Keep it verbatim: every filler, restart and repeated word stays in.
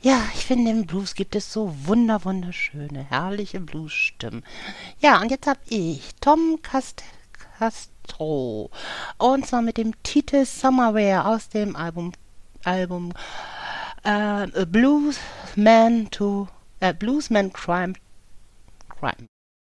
Ja, ich finde, im Blues gibt es so wunder wunderschöne, herrliche Bluesstimmen. Ja, und jetzt hab ich Tom Cast Castro. Und zwar mit dem Titel Somewhere aus dem Album Album äh, A Bluesman to äh, Bluesman Crime Crime